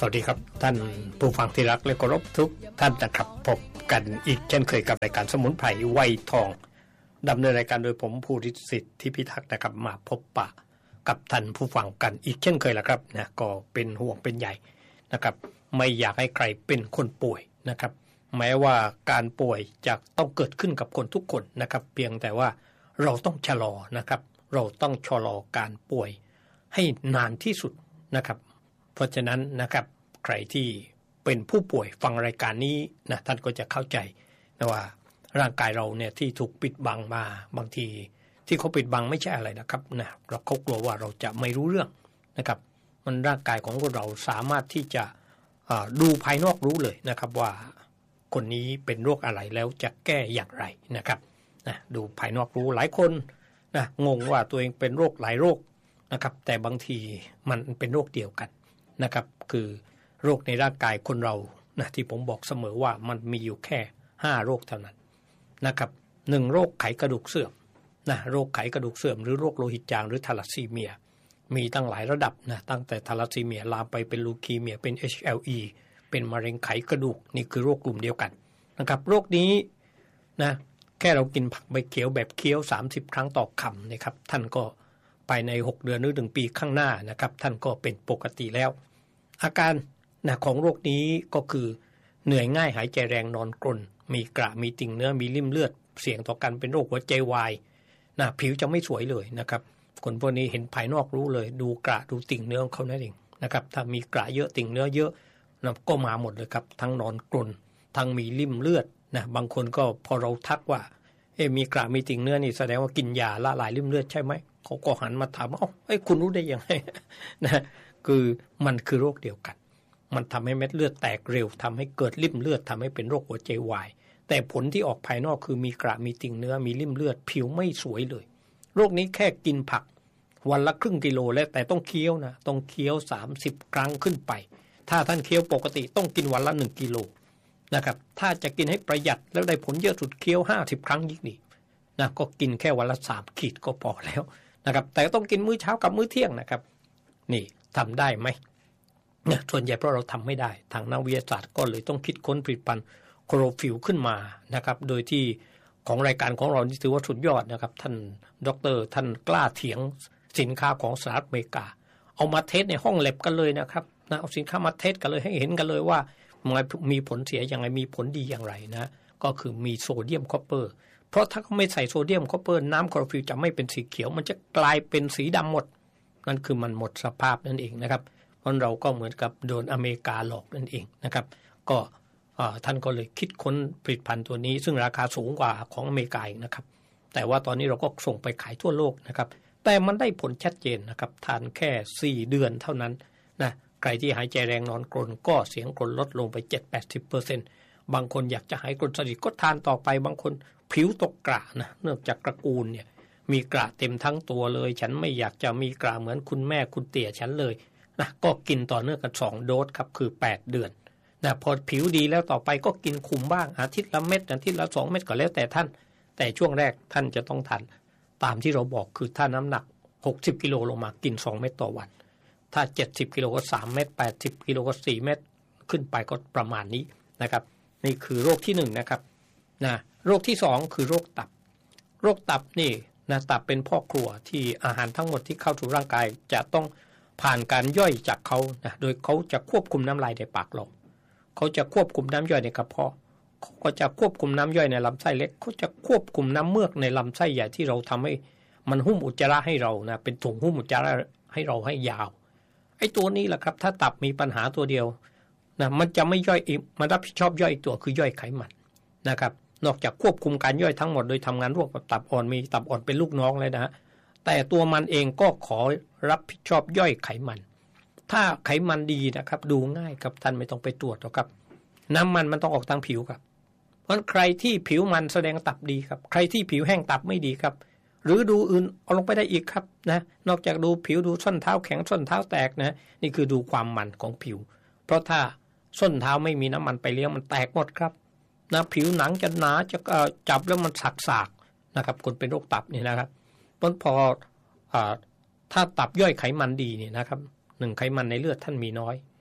วัสดีครับท่านผู้ฟังที่รักและเคารพทุกท่านนะครับพบกันอีกเช่นเคยกับรายการสมุนไพรไวทองดำเนินรายการโดยผมภูริสิทธิ์ที่พิทักษ์นะครับมาพบปะกับท่านผู้ฟังกันอีกเช่นเคยละครับนะก็เป็นห่วงเป็นใยนะครับไม่อยากให้ใครเป็นคนป่วยนะครับแม้ว่าการป่วยจะต้องเกิดขึ้นกับคนทุกคนนะครับเพียงแต่ว่าเราต้องชะลอนะครับเราต้องชะลอการป่วยให้นานที่สุดนะครับเพราะฉะนั้นนะครับใครที่เป็นผู้ป่วยฟังรายการนี้นะท่านก็จะเข้าใจนะว่าร่างกายเราเนี่ยที่ถูกปิดบังมาบางทีที่เขาปิดบังไม่ใช่อะไรนะครับนะเราเขากลัวว่าเราจะไม่รู้เรื่องนะครับมันร่างกายของเราสามารถที่จะดูภายนอกรู้เลยนะครับว่าคนนี้เป็นโรคอะไรแล้วจะแก้อย่างไรนะครับนะดูภายนอกรู้หลายคนนะงงว่าตัวเองเป็นโรคหลายโรคนะครับแต่บางทีมันเป็นโรคเดียวกันนะครับคือโรคในร่างกายคนเรานะที่ผมบอกเสมอว่ามันมีอยู่แค่5โรคเท่านั้นนะครับ1โรคไขกระดูกเสื่อมนะโรคไขกระดูกเสื่อมหรือโรคโลหิตจางหรือทาลัสซีเมียมีตั้งหลายระดับนะตั้งแต่ทาลัสซีเมียลามไปเป็นลูคีเมียเป็น HLE เป็นมะเร็งไขกระดูกนี่คือโรคกลุ่มเดียวกันนะครับโรคนี้นะแค่เรากินผักใบเขียวแบบเคี้ยว30ครั้งต่อคำนะครับท่านก็ภายใน6เดือนหรือ1ปีข้างหน้านะครับท่านก็เป็นปกติแล้วอาการนะของโรคนี้ก็คือเหนื่อยง่ายหายใจแรงนอนกรนมีกระมีติ่งเนื้อมีริ่มเลือดเสี่ยงต่อการเป็นโรคหัวใจวายนะผิวจะไม่สวยเลยนะครับคนพวกนี้เห็นภายนอกรู้เลยดูกระดูติ่งเนื้อของเขานั่นเองนะครับถ้ามีกระเยอะติ่งเนื้อเยอะนะก็มาหมดเลยครับทั้งนอนกรนทั้งมีริ่มเลือดนะบางคนก็พอเราทักว่ามีกระมีติ่งเนื้อนี่แสดงว่ากินยาละลายริ่มเลือดใช่ไหมเขาก็หันมาถามคุณรู้ได้ยังไงนะคือมันคือโรคเดียวกันมันทำให้เม็ดเลือดแตกเร็วทำให้เกิดริ่มเลือดทำให้เป็นโรคหัวใจวายแต่ผลที่ออกภายนอกคือมีกระมีติ่งเนื้อมีริ่มเลือดผิวไม่สวยเลยโรคนี้แค่กินผักวันละครึ่งกิโลแล้วแต่ต้องเคี้ยวนะต้องเคี้ยว30ครั้งขึ้นไปถ้าท่านเคี้ยวปกติต้องกินวันละ1กิโลนะครับถ้าจะกินให้ประหยัดแล้วได้ผลเยอะสุดเคี้ยว50ครั้งยิ่งดีนะก็กินแค่วันละ3ขีดก็พอแล้วนะครับแต่ต้องกินมื้อเช้ากับมื้อเที่ยงนะครับนี่ทำได้ไหมเนี่ยส่วนใหญ่เพราะเราทำไม่ได้ทางนักวิทยาศาสตร์ก็เลยต้องคิดค้นผลิตภัณฑ์โคลอโรฟิลขึ้นมานะครับโดยที่ของรายการของเรานี่ถือว่าสุดยอดนะครับท่านดร.ท่านกล้าเถียงสินค้าของสหรัฐอเมริกาเอามาเทสในห้องแลบกันเลยนะครับนะเอาสินค้ามาเทสกันเลยให้เห็นกันเลยว่ามันมีผลเสียอย่างไรมีผลดีอย่างไรนะก็คือมีโซเดียมคอปเปอร์เพราะถ้าเขาไม่ใส่โซเดียมคอปเปอร์น้ำโคลอโรฟิลจะไม่เป็นสีเขียวมันจะกลายเป็นสีดำหมดนั่นคือมันหมดสภาพนั่นเองนะครับเพราะเราก็เหมือนกับโดนอเมริกาหลอกนั่นเองนะครับก็ท่านก็เลยคิดค้นผลิตภัณฑ์ตัวนี้ซึ่งราคาสูงกว่าของอเมริกาอีกนะครับแต่ว่าตอนนี้เราก็ส่งไปขายทั่วโลกนะครับแต่มันได้ผลชัดเจนนะครับทานแค่4เดือนเท่านั้นนะใครที่หายใจแรงนอนกรนก็เสียงกรนลดลงไป 7-80% บางคนอยากจะหายกรนสนิทก็ทานต่อไปบางคนผิวตกกระนะเนื่องจากตระกูลเนี่ยมีกระเต็มทั้งตัวเลยฉันไม่อยากจะมีกระเหมือนคุณแม่คุณเตี่ยฉันเลยนะก็กินต่อเนื่องกัน2โดสครับคือ8เดือนนะพอผิวดีแล้วต่อไปก็กินคุมบ้างอาทิตย์ละเม็ดอาทิตย์ละ2เม็ดก็แล้วแต่ท่านแต่ช่วงแรกท่านจะต้องทานตามที่เราบอกคือถ้าน้ำหนัก60กิโลลงมากิน2เม็ดต่อวันถ้า70กิโลก็3เม็ด80กิโลก็4เม็ดขึ้นไปก็ประมาณนี้นะครับนี่คือโรคที่1นะครับนะโรคที่2คือโรคตับโรคตับนี่นะตับเป็นพ่อครัวที่อาหารทั้งหมดที่เข้าสู่ร่างกายจะต้องผ่านการย่อยจากเขานะโดยเขาจะควบคุมน้ำลายในปากเราเขาจะควบคุมน้ำย่อยในกระเพาะเขาก็จะควบคุมน้ำย่อยในลำไส้เล็กเขาจะควบคุมน้ำเมือกในลำไส้ใหญ่ที่เราทำให้มันหุ้มอุจจาระให้เรานะเป็นถุงหุ้มอุจจาระให้เราให้ยาวไอ้ตัวนี้แหละครับถ้าตับมีปัญหาตัวเดียวนะมันจะไม่ย่อยอีกมันรับผิดชอบย่อยอีกตัวคือย่อยไขมันนะครับนอกจากควบคุมการย่อยทั้งหมดโดยทำงานร่วมกับตับอ่อนมีตับอ่อนเป็นลูกน้องเลยนะฮะแต่ตัวมันเองก็ขอรับผิดชอบย่อยไขมันถ้าไขมันดีนะครับดูง่ายครับท่านไม่ต้องไปตรวจหรอกครับน้ำมันต้องออกทางผิวครับเพราะใครที่ผิวมันแสดงตับดีครับใครที่ผิวแห้งตับไม่ดีครับหรือดูอื่นเอาลงไปได้อีกครับนะนอกจากดูผิวดูส้นเท้าแข็งส้นเท้าแตกนะนี่คือดูความมันของผิวเพราะถ้าส้นเท้าไม่มีน้ำมันไปเลี้ยงมันแตกหมดครับนะผิวหนังจะหนาจะจับแล้วมันสากๆนะครับคนเป็นโรคตับนี่นะครับพอถ้าตับย่อยไขมันดีนี่นะครับ1ไขมันในเลือดท่านมีน้อย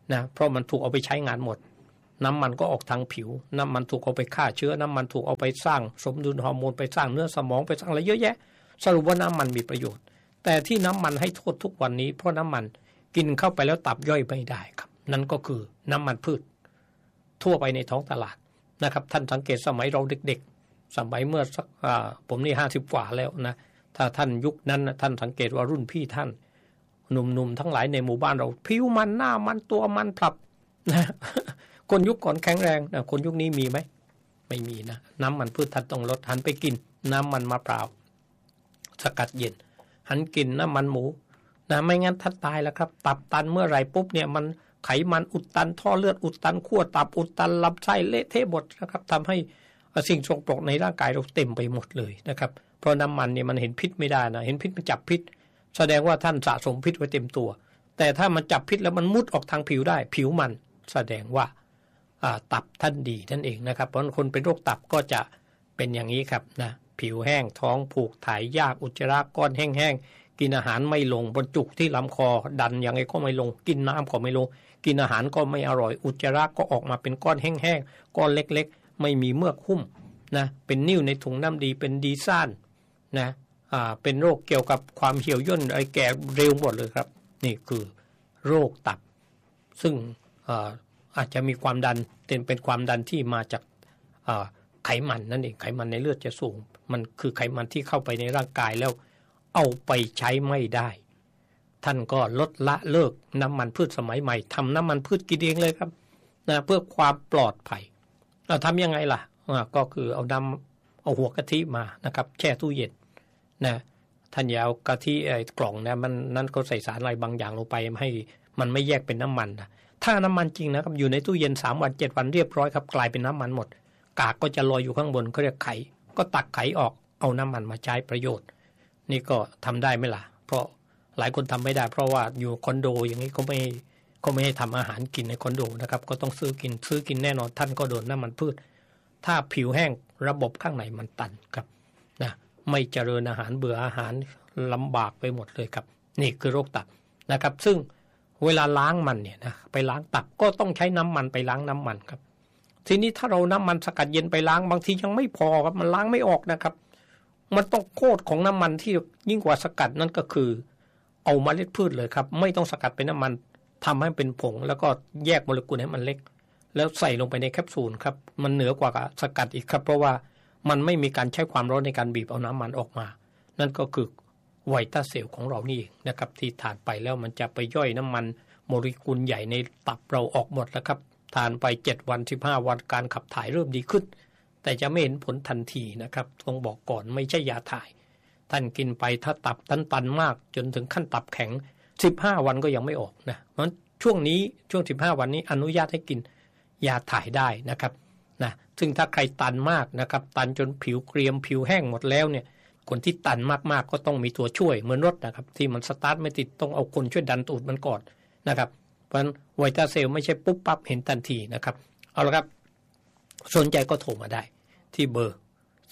นะเพราะมันถูกเอาไปใช้งานหมดน้ำมันก็ออกทางผิวน้ำมันถูกเอาไปฆ่าเชื้อน้ำมันถูกเอาไปสร้างสมดุลฮอร์โมนไปสร้างเนื้อสมองไปสร้างอะไรเยอะแยะสรุปว่าน้ำมันมีประโยชน์แต่ที่น้ำมันให้โทษทุกวันนี้เพราะน้ำมันกินเข้าไปแล้วตับย่อยไม่ได้ครับนั่นก็คือน้ำมันพืชทั่วไปในท้องตลาดนะครับท่านสังเกตสมัยเราเด็กๆสมัยเมื่อสักผมนี่50กว่าแล้วนะถ้าท่านยุคนั้นท่านสังเกตว่ารุ่นพี่ท่านหนุ่มๆทั้งหลายในหมู่บ้านเราผิวมันหน้ามันตัวมันพลับนะคนยุคก่อนแข็งแรงนะคนยุคนี้มีไหมไม่มีนะน้ำมันพืชท่านต้องลดหันไปกินน้ำมันมะพร้าวสกัดเย็นหันกินน้ำมันหมูนะไม่งั้นท่านตายแล้วครับตับตันเมื่อไหร่ปุ๊บเนี่ยมันไขมันอุดตันท่อเลือดอุดตันขั้วตับอุดตันลำไส้เละเทะหมดนะครับทำให้สิ่งสกปรกในร่างกายเราเต็มไปหมดเลยนะครับเพราะน้ำมันเนี่ยมันเห็นพิษไม่ได้นะเห็นพิษมันจับพิษแสดงว่าท่านสะสมพิษไว้เต็มตัวแต่ถ้ามันจับพิษแล้วมันมุดออกทางผิวได้ผิวมันแสดงว่าตับท่านดีนั่นเองนะครับเพราะคนเป็นโรคตับก็จะเป็นอย่างนี้ครับนะผิวแห้งท้องผูกถ่ายยากอุจจาระก้อนแห้งๆกินอาหารไม่ลงบรรจุที่ลำคอดันยังไงก็ไม่ลงกินน้ำก็ไม่ลงกินอาหารก็ไม่อร่อยอุจจาระก็ออกมาเป็นก้อนแห้งๆก้อนเล็กๆไม่มีเมือกหุ้มนะเป็นนิ่วในถุงน้ำดีเป็นดีซ่านนะเป็นโรคเกี่ยวกับความเหี่ยวย่นอะไรแก่เร็วหมดเลยครับนี่คือโรคตับซึ่งอาจจะมีความดันเป็นความดันที่มาจากไขมันนั่นเองไขมันในเลือดจะสูงมันคือไขมันที่เข้าไปในร่างกายแล้วเอาไปใช้ไม่ได้ท่านก็ลดละเลิกน้ำมันพืชสมัยใหม่ทำน้ำมันพืชกินเองเลยครับนะเพื่อความปลอดภัยทำยังไงล่ะก็คือเอาหัวกะทิมานะครับแช่ตู้เย็นนะท่านอย่าเอากะทิกล่องนะมันนั่นก็ใส่สารอะไรบางอย่างลงไปให้มันไม่แยกเป็นน้ำมันนะถ้าน้ำมันจริงนะครับอยู่ในตู้เย็น3วัน7วันเรียบร้อยครับกลายเป็นน้ำมันหมดกากก็จะลอยอยู่ข้างบนเขาเรียกไขก็ตักไขออกเอาน้ำมันมาใช้ประโยชน์นี่ก็ทำได้ไหมล่ะเพราะหลายคนทำไม่ได้เพราะว่าอยู่คอนโดอย่างนี้เขาไม่ให้ทำอาหารกินในคอนโดนะครับก็ต้องซื้อกินแน่นอนท่านก็โดนน้ำมันพืชถ้าผิวแห้งระบบข้างในมันตันครับนะไม่เจริญอาหารเบื่ออาหารลำบากไปหมดเลยครับนี่คือโรคตับนะครับซึ่งเวลาล้างมันเนี่ยนะไปล้างตับก็ต้องใช้น้ำมันไปล้างน้ำมันครับทีนี้ถ้าเราน้ำมันสกัดเย็นไปล้างบางทียังไม่พอครับมันล้างไม่ออกนะครับมันต้องโคตรของน้ำมันที่ยิ่งกว่าสกัดนั่นก็คือเอาเมล็ดพืชเลยครับไม่ต้องสกัดเป็นน้ำมันทำให้เป็นผงแล้วก็แยกโมเลกุลให้มันเล็กแล้วใส่ลงไปในแคปซูลครับมันเหนือกว่าสกัดอีกครับเพราะว่ามันไม่มีการใช้ความร้อนในการบีบเอาน้ำมันออกมานั่นก็คือไวต้าเซลล์ของเรานี่เองนะครับที่ทานไปแล้วมันจะไปย่อยน้ำมันโมเลกุลใหญ่ในตับเราออกหมดแล้วครับทานไป7วัน15วันการขับถ่ายเริ่มดีขึ้นแต่จะไม่เห็นผลทันทีนะครับต้องบอกก่อนไม่ใช่ยาถ่ายท่านกินไปถ้าตับตันมากจนถึงขั้นตับแข็ง15วันก็ยังไม่ออกนะเพราะช่วง15วันนี้อนุญาตให้กินยาถ่ายได้นะครับนะซึ่งถ้าใครตันมากนะครับตันจนผิวเกรียมผิวแห้งหมดแล้วเนี่ยคนที่ตันมากๆก็ต้องมีตัวช่วยเหมือนรถนะครับที่มันสตาร์ทไม่ติดต้องเอาคนช่วยดันตูดมันก่อนนะครับเพราะฉะนั้นไวต้าเซลล์ไม่ใช่ปุ๊บปั๊บเห็นทันทีนะครับเอาละครับสนใจก็โทรมาได้ที่เบอร์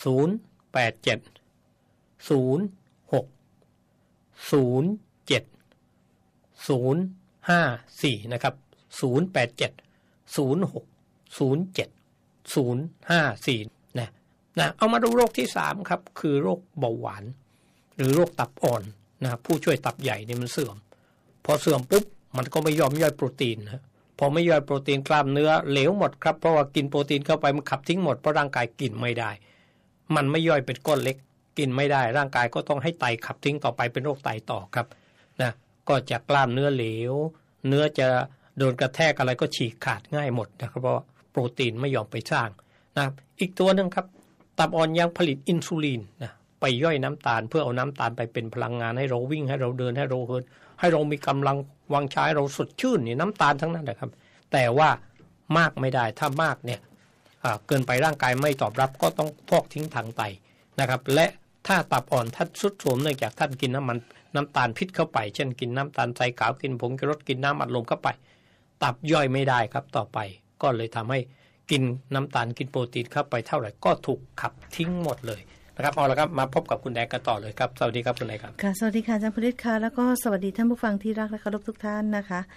087 06 07 054นะครับ087 06 07 054นะเอามาดูโรคที่3ครับคือโรคเบาหวานหรือโรคตับอ่อนนะผู้ช่วยตับใหญ่เนี่ยมันเสื่อมพอเสื่อมปุ๊บมันก็ไม่ยอมย่อยโปรตีนนะพอไม่ย่อยโปรตีนกล้ามเนื้อเหลวหมดครับเพราะว่ากินโปรตีนเข้าไปมันขับทิ้งหมดเพราะร่างกายกินไม่ได้มันไม่ย่อยเป็นก้อนเล็กกินไม่ได้ร่างกายก็ต้องให้ไตขับทิ้งต่อไปเป็นโรคไตต่อครับนะก็จะกล้ามเนื้อเหลวเนื้อจะโดนกระแทกอะไรก็ฉีกขาดง่ายหมดนะครับเพราะโปรตีนไม่ยอมไปสร้างนะอีกตัวนึงครับตับอ่อนยังผลิตอินซูลินนะไปย่อยน้ำตาลเพื่อเอาน้ำตาลไปเป็นพลังงานให้เราวิ่งให้เราเดินให้เราเหินให้เรามีกำลังวังชาเราสดชื่นนี่น้ำตาลทั้งนั้นนะครับแต่ว่ามากไม่ได้ถ้ามากเนี่ยเกินไปร่างกายไม่ตอบรับก็ต้องพอกทิ้งทางไตนะครับและถ้าตับอ่อนท่านทรุดโทรมเนื่องจากท่านกินน้ำตาลพิษเข้าไปเช่นกินน้ำตาลทรายขาวกินผงชูรสกินน้ำอัดลมเข้าไปตับย่อยไม่ได้ครับต่อไปก็เลยทำให้กินน้ำตาลกินโปรตีนเข้าไปเท่าไหร่ก็ถูกขับทิ้งหมดเลยนะครับเอาละครับมาพบกับคุณแดงกันต่อเลยครับสวัสดีครับคุณแดงครับค่ะสวัสดีค่ะอาจารย์พฤทธิ์ค่ะแล้วก็สวัสดีท่านผู้ฟังที่รักและเคารพทุกท่านนะคะแหม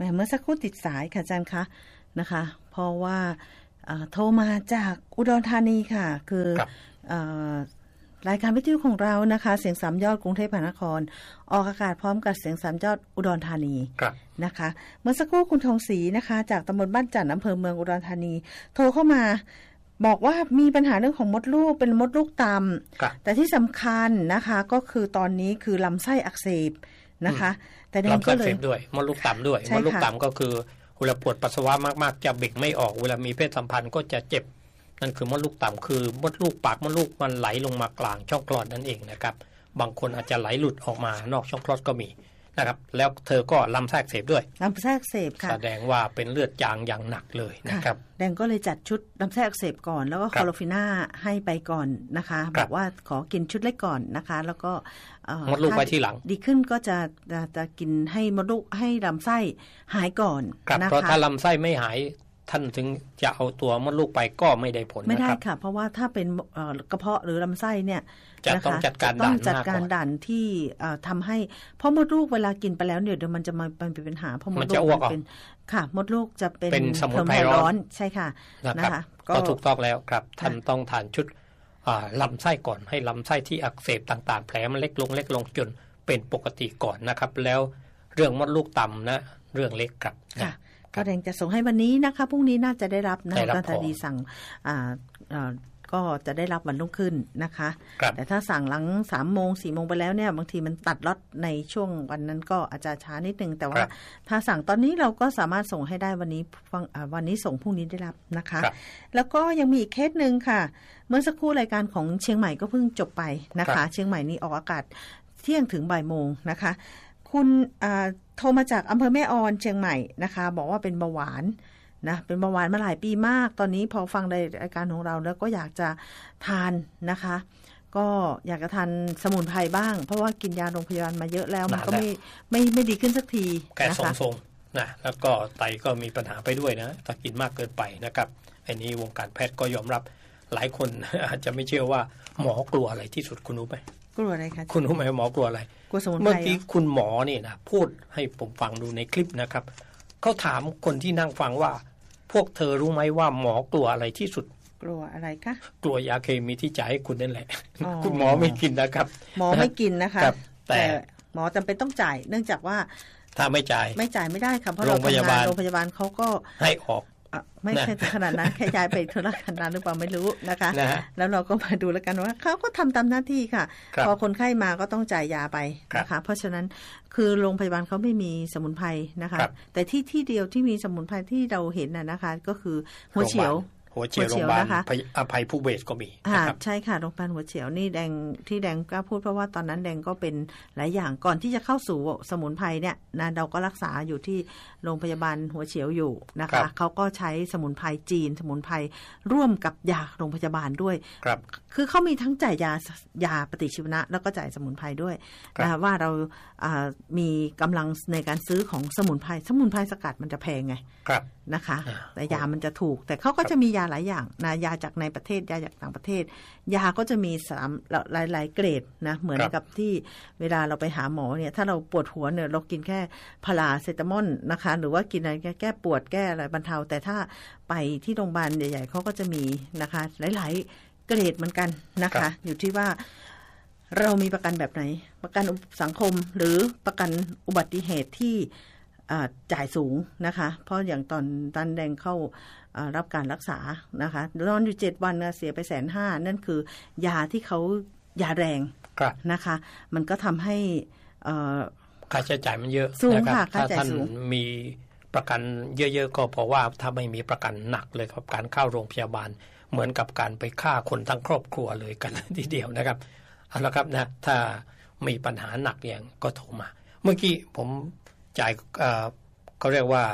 เมื่อสักครู่ติดสายค่ะอาจารย์คะนะคะเพราะว่าโทรมาจากอุดรธานีค่ะคือรายการวิทยุของเรานะคะเสียงสามยอดกรุงเทพมหานครออกอากาศพร้อมกับเสียงสามยอดอุดรธานีนะคะเมื่อสักครู่คุณทองศรีนะคะจากตำบลบ้านจันทร์อำเภอเมืองอุดรธานีโทรเข้ามาบอกว่ามีปัญหาเรื่องของมดลูกเป็นมดลูกต่ำแต่ที่สำคัญนะคะก็คือตอนนี้คือลำไส้อักเสบนะคะแต่แดงก็เลยด้วยมดลูกต่ำด้วยมดลูกต่ำก็คือเวลาปวดปัสสาวะมากๆจะเบ่งไม่ออกเวลามีเพศสัมพันธ์ก็จะเจ็บนั่นคือมดลูกต่ำคือมดลูกปากมดลูกมันไหลลงมากลางช่องคลอดนั่นเองนะครับบางคนอาจจะไหลหลุดออกมานอกช่องคลอดก็มีนะครับแล้วเธอก็ลำไส้อักเสบด้วยลำไส้อักเสบค่ะแสดงว่าเป็นเลือดจางอย่างหนักเลยนะครับแดงก็เลยจัดชุดลำไส้อักเสบก่อนแล้วก็คลอโรฟิน่าให้ไปก่อนนะคะบอกว่าขอกินชุดเล็กก่อนนะคะแล้วก็มดลูกไปที่หลังดีขึ้นก็จะกินให้มดลูกให้ลำไส้หายก่อนนะคะเพราะถ้าลำไส้ไม่หายท่านถึงจะเอาตัวมดลูกไปก็ไม่ได้ผลไม่ได้ค่ะเพราะว่าถ้าเป็นกระเพาะหรือลำไส้เนี่ยจะต้องจัดการด่านที่ทำให้เพราะมดลูกเวลากินไปแล้วเนี่ยเดี๋ยวมันจะเป็นปัญหาเพราะมดลูกเป็นค่ะมดลูกจะเป็นสมุนไพรร้อนใช่ค่ะนะคะก็ถูกต้องแล้วครับท่านต้องทานชุดลำไส้ก่อนให้ลำไส้ที่อักเสบต่างๆแผลมันเล็กลงจนเป็นปกติก่อนนะครับแล้วเรื่องมดลูกต่ำนะเรื่องเล็กครับก็แดงจะส่งให้วันนี้นะคะพรุ่งนี้น่าจะได้รับนะการตาดีสั่งก็จะได้รับวันรุ่งขึ้นนะคะแต่ถ้าสั่งหลัง 3 โมง 4 โมงไปแล้วเนี่ยบางทีมันตัดล็อตในช่วงวันนั้นก็อาจจะช้านิดนึงแต่ว่าถ้าสั่งตอนนี้เราก็สามารถส่งให้ได้วันนี้ส่งพรุ่งนี้ได้รับนะคะแล้วก็ยังมีอีกเคสนึงค่ะเมื่อสักครู่รายการของเชียงใหม่ก็เพิ่งจบไปนะคะเชียงใหม่นี้ออกอากาศเที่ยงถึงบ่ายโมงนะคะคุณโทรมาจากอำเภอแม่ออนเชียงใหม่นะคะบอกว่าเป็นเบาหวานนะเป็นเบาหวานมาหลายปีมากตอนนี้พอฟังรายการของเราแล้วก็อยากจะทานนะคะก็อยากจะทานสมุนไพรบ้างเพราะว่ากินยาโรงพยาบาลมาเยอะแล้วมันก็ไม่ดีขึ้นสักทีแก่ทรงๆนะแล้วก็ไตก็มีปัญหาไปด้วยนะถ้ากินมากเกินไปนะครับอันนี้วงการแพทย์ก็ยอมรับหลายคนอาจจะไม่เชื่อว่าหมอกลัวอะไรที่สุดคุณรู้ไหมกลัวอะไรคะคุณรู้ไหมหมอกลัวอะไรกลัวสมุนไพรเมื่อกี้คุณหมอนี่นะพูดให้ผมฟังดูในคลิปนะครับเขาถามคนที่นั่งฟังว่าพวกเธอรู้ไหมว่าหมอกลัวอะไรที่สุดกลัวอะไรคะกลัวยาเคมีที่จ่ายให้คุณนั่นแหละคุณหมอไม่กินนะครับหมอไม่กินนะคะแต่หมอจำเป็นต้องจ่ายเนื่องจากว่าถ้าไม่จ่ายไม่ได้ค่ะเพราะเราทำงานโรงพยาบาลเขาก็ให้ออกไม่ใช่ขนาดนั้นแค่ย้ายไปธุรการนั้นหรือเปล่าไม่รู้นะคะแล้วเราก็มาดูแล้วกันว่าเขาก็ทำตามหน้าที่ค่ะพอคนไข้มาก็ต้องจ่ายยาไปนะคะเพราะฉะนั้นคือโรงพยาบาลเขาไม่มีสมุนไพรนะคะแต่ที่เดียวที่มีสมุนไพรที่เราเห็นนะคะก็คือหัวเฉียวโรงพยาบาลอภัยภูเบศก็มีนะครับใช่ค่ะโรงพยาบาลหัวเฉียวนี่แดงที่แดงกล้าพูดเพราะว่าตอนนั้นแดงก็เป็นหลายอย่างก่อนที่จะเข้าสู่สมุนไพรเนี่ยนะเราก็รักษาอยู่ที่โรงพยาบาลหัวเฉียวอยู่นะคะเขาก็ใช้สมุนไพรจีนสมุนไพรร่วมกับยาโรงพยาบาลด้วยคือเขามีทั้งจ่ายยาปฏิชีวนะแล้วก็จ่ายสมุนไพรด้วยนะว่าเรามีกำลังในการซื้อของสมุนไพรสกัดมันจะแพงไงนะคะแต่ยามันจะถูกแต่เขาก็จะมียาหลายอย่างนะยาจากในประเทศยาจากต่างประเทศยาก็จะมีหลายเกรดนะเหมือนกับที่เวลาเราไปหาหมอเนี่ยถ้าเราปวดหัวเนี่ยเรากินแค่พาราเซตามอลนะคะหรือว่ากินอะไรแก้ปวดแก้อะไรบรรเทาแต่ถ้าไปที่โรงพยาบาลใหญ่ๆเขาก็จะมีนะคะหลายๆเกรดเหมือนกันนะคะอยู่ที่ว่าเรามีประกันแบบไหนประกันสังคมหรือประกันอุบัติเหตุที่จ่ายสูงนะคะเพราะอย่างตอนแดงเข้ารับการรักษานะคะนอนอยู่7 วันเสียไป150,000นั่นคือยาที่เขายาแรงนะคะมันก็ทำให้ค่าใช้จ่ายมันเยอะนะครับถ้าท่านมีประกันเยอะๆก็เพราะว่าถ้าไม่มีประกันหนักเลยครับการเข้าโรงพยาบาลเหมือนกับการไปฆ่าคนทั้งครอบครัวเลยกันทีเดียวนะครับเอาละครับนะถ้ามีปัญหาหนักอย่างก็โทรมาเมื่อกี้ผมจ่ายเขาเรียกว่า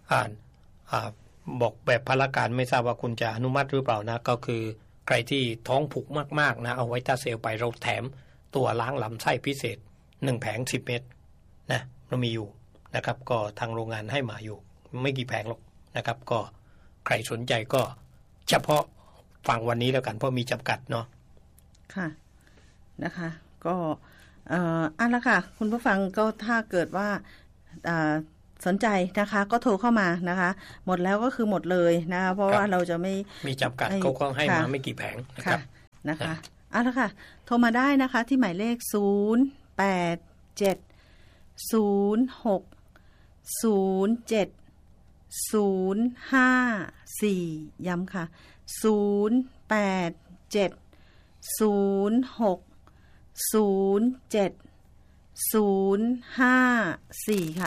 บอกแบบพลการไม่ทราบว่าคุณจะอนุมัติหรือเปล่านะก็คือใครที่ท้องผูกมากๆนะเอาไว้ตาเซลไปเราแถมตัวล้างลำไส้พิเศษ1 แผง 10 เม็ดนะเรามีอยู่นะครับก็ทางโรงงานให้มาอยู่ไม่กี่แผงหรอกนะครับก็ใครสนใจก็เฉพาะฟังวันนี้แล้วกันเพราะมีจำกัดเนาะค่ะนะคะก็อันละค่ะคุณผู้ฟังก็ถ้าเกิดว่าสนใจนะคะก็โทรเข้ามานะคะหมดแล้วก็คือหมดเลยนะคะเพราะว่าเราจะไม่มีจำกัดเขาก็ให้มาไม่กี่แผงนะครับนะคะเอาละค่ะโทรมาได้นะคะที่หมายเลข0870607054ย้ำค่ะ0870607054ค่ะ